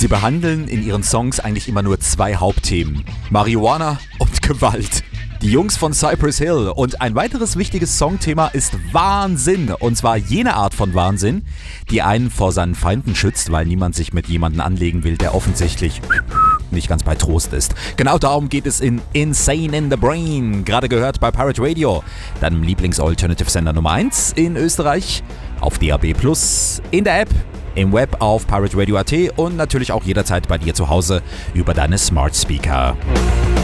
Sie behandeln in ihren Songs eigentlich immer nur zwei Hauptthemen: Marihuana und Gewalt. Die Jungs von Cypress Hill. Und ein weiteres wichtiges Songthema ist Wahnsinn. Und zwar jene Art von Wahnsinn, die einen vor seinen Feinden schützt, weil niemand sich mit jemandem anlegen will, der offensichtlich nicht ganz bei Trost ist. Genau darum geht es in Insane in the Brain. Gerade gehört bei Pirate Radio, deinem Lieblings-Alternative-Sender Nummer 1 in Österreich, auf DAB+, in der App, im Web auf pirateradio.at und natürlich auch jederzeit bei dir zu Hause über deine Smart Speaker.